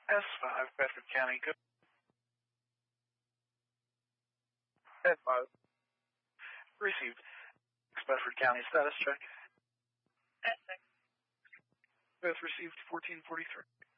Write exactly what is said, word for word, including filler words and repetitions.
S five, Bedford County. Good. S five. Received. Bedford County status check. Both received fourteen forty-three.